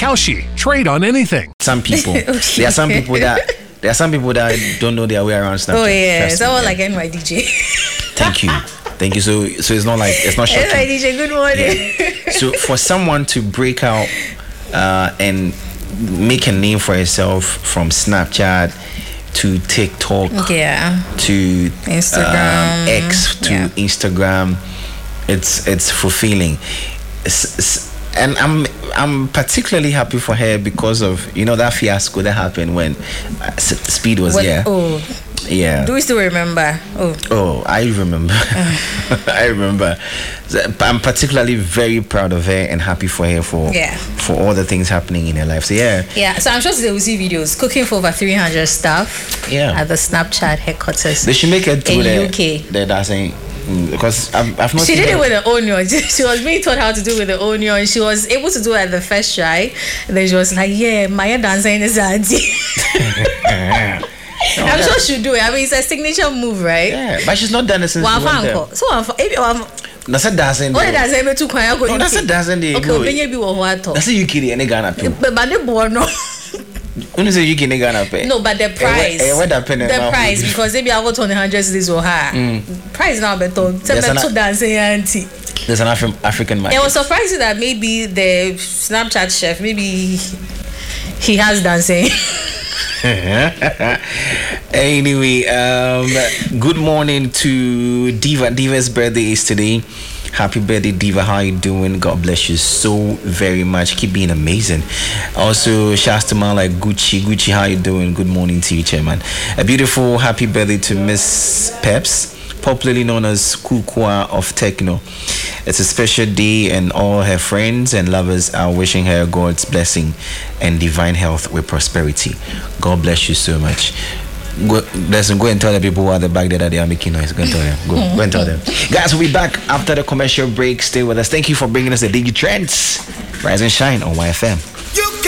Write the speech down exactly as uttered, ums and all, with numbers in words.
Kalshi. Trade on anything. Some people, there are some people that there are some people that don't know their way around Snapchat. Oh yeah, Trust someone me, like N Y D J. Thank you, thank you. So, so it's not like it's not shocking. N Y D J, good morning. Yeah. So for someone to break out uh, and make a name for herself from Snapchat to TikTok, yeah, to Instagram, um, X, to yeah. Instagram, it's it's fulfilling. It's, it's, and I'm I'm particularly happy for her because of, you know, that fiasco that happened when uh, Speed was what, here. Oh, yeah. Do we still remember? Oh, oh, I remember. I remember. I'm particularly very proud of her and happy for her for yeah. for all the things happening in her life. So yeah. Yeah. So I'm sure they will see videos cooking for over three hundred staff. Yeah. At the Snapchat headquarters. They should make it to in the U K. The dancing. Because I've, I've not she seen did her. it with the onion. She was being taught how to do with the onion. She was able to do it at the first try. And then she was like, yeah, Maya dancing is auntie. No, I'm yeah. sure she'll do it. I mean, it's a signature move, right? Yeah, but she's not done it since One she went there. So one if you have That's a dancing. what does it to kwanya go? No, that's a dancing day. Okay, No, obenye bi wo ho ato. that's a U K and Ghana too. But but the boy no. When you say U K and Ghana pay. No, but the price. Eh, where that pen the price because maybe I got on the hundred cities or higher. Mm. Price now better. There's an- To dancing auntie. There's an Afri- African market. It was surprising that maybe the Snapchat chef, maybe he has dancing. Anyway, um, good morning to Diva. Diva's birthday is today. Happy birthday, Diva. How you doing? God bless you so very much. Keep being amazing. Also, Shastama like Gucci. Gucci, how you doing? Good morning to you, Chairman. A beautiful happy birthday to Miss Peps, popularly known as Kukwa of Techno. It's a special day and all her friends and lovers are wishing her God's blessing and divine health with prosperity. God bless you so much. Go, listen, go and tell the people who are the back there that they are making noise. Go and tell them. Go, go and tell them. Guys, we'll be back after the commercial break. Stay with us. Thank you for bringing us the Digi Trends. Rise and shine on Y F M. You